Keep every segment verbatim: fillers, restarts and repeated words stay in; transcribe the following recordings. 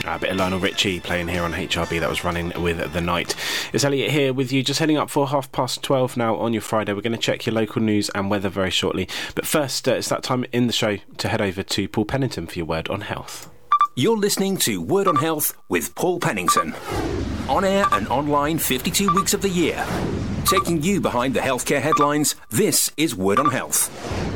A bit of Lionel Richie playing here on H R B. That was Running with the Night. It's Elliot here with you, just heading up for half past twelve now on your Friday. We're going to check your local news and weather very shortly. But first, uh, it's that time in the show to head over to Paul Pennington for your Word on Health. You're listening to Word on Health with Paul Pennington. On air and online fifty-two weeks of the year. Taking you behind the healthcare headlines, this is Word on Health.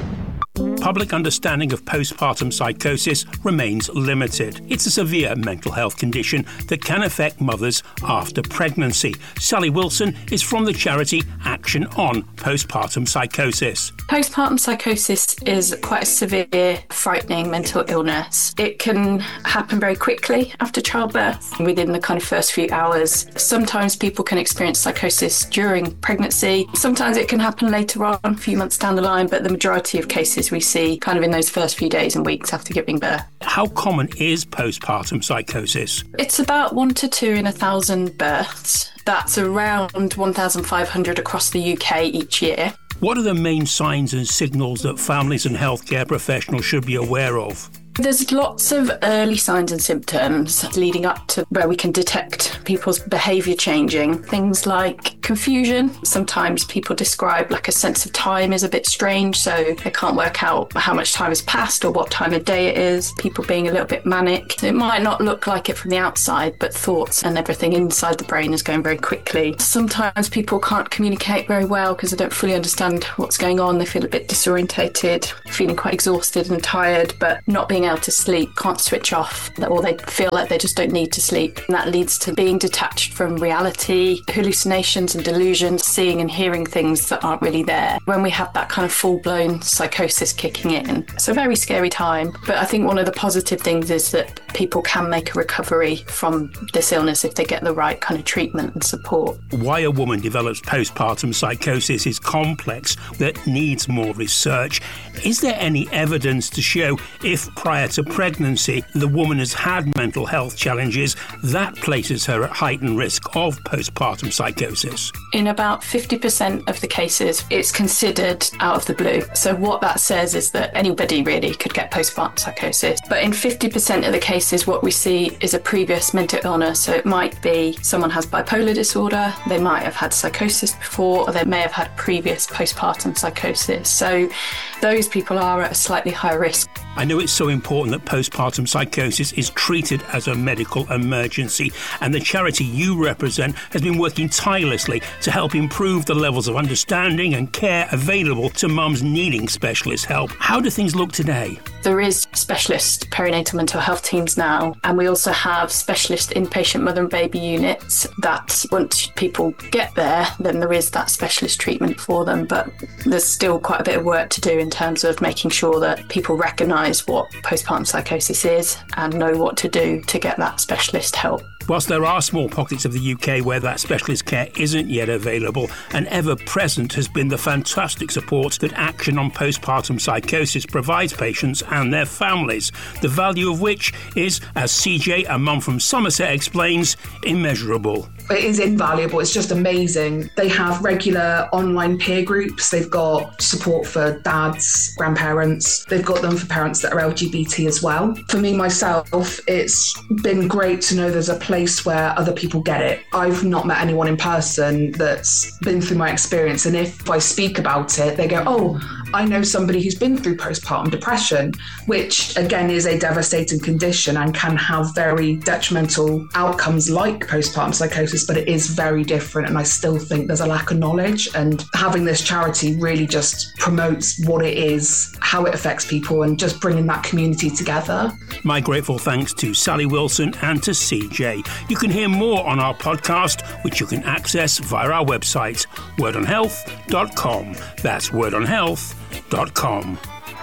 Public understanding of postpartum psychosis remains limited. It's a severe mental health condition that can affect mothers after pregnancy. Sally Wilson is from the charity Action On Postpartum Psychosis. Postpartum psychosis is quite a severe, frightening mental illness. It can happen very quickly after childbirth, within the kind of first few hours. Sometimes people can experience psychosis during pregnancy. Sometimes it can happen later on, a few months down the line, but the majority of cases we see kind of in those first few days and weeks after giving birth. How common is postpartum psychosis? It's about one to two in a thousand births. That's around one thousand five hundred across the U K each year. What are the main signs and signals that families and healthcare professionals should be aware of? There's lots of early signs and symptoms leading up to where we can detect people's behaviour changing. Things like confusion. Sometimes people describe like a sense of time is a bit strange, so they can't work out how much time has passed or what time of day it is. People being a little bit manic. It might not look like it from the outside, but thoughts and everything inside the brain is going very quickly. Sometimes people can't communicate very well because they don't fully understand what's going on. They feel a bit disorientated, feeling quite exhausted and tired, but not being able to sleep, can't switch off, or they feel like they just don't need to sleep. And that leads to being detached from reality, hallucinations and delusions, seeing and hearing things that aren't really there. When we have that kind of full-blown psychosis kicking in, it's a very scary time. But I think one of the positive things is that people can make a recovery from this illness if they get the right kind of treatment and support. Why a woman develops postpartum psychosis is complex, that needs more research. Is there any evidence to show if prior to pregnancy the woman has had mental health challenges that places her at heightened risk of postpartum psychosis? In about fifty percent of the cases, it's considered out of the blue. So what that says is that anybody really could get postpartum psychosis. But in fifty percent of the cases, what we see is a previous mental illness. So it might be someone has bipolar disorder, they might have had psychosis before, or they may have had previous postpartum psychosis. So those people are at a slightly higher risk. I know it's so important that postpartum psychosis is treated as a medical emergency, and the charity you represent has been working tirelessly to help improve the levels of understanding and care available to mums needing specialist help. How do things look today? There is specialist perinatal mental health teams now, and we also have specialist inpatient mother and baby units that once people get there, then there is that specialist treatment for them. But there's still quite a bit of work to do in terms of making sure that people recognise what postpartum psychosis is and know what to do to get that specialist help. Whilst there are small pockets of the U K where that specialist care isn't yet available, and ever present has been the fantastic support that Action on Postpartum Psychosis provides patients and their families, the value of which is, as C J, a mum from Somerset, explains, immeasurable. It is invaluable. It's just amazing. They have regular online peer groups. They've got support for dads, grandparents. They've got them for parents that are L G B T as well. For me, myself, it's been great to know there's a place where other people get it. I've not met anyone in person that's been through my experience. And if I speak about it, they go, oh, I know somebody who's been through postpartum depression, which again is a devastating condition and can have very detrimental outcomes like postpartum psychosis, but it is very different. And I still think there's a lack of knowledge, and having this charity really just promotes what it is, how it affects people, and just bringing that community together. My grateful thanks to Sally Wilson and to C J. You can hear more on our podcast, which you can access via our website, word on health dot com. That's word on health dot com.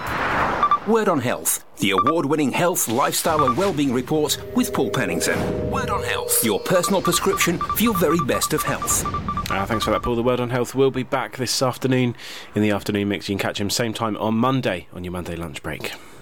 Word on Health, the award-winning health, lifestyle and wellbeing report with Paul Pennington. Word on Health, your personal prescription for your very best of health. Uh, thanks for that, Paul. The Word on Health will be back this afternoon in the afternoon mix. You can catch him same time on Monday on your Monday lunch break.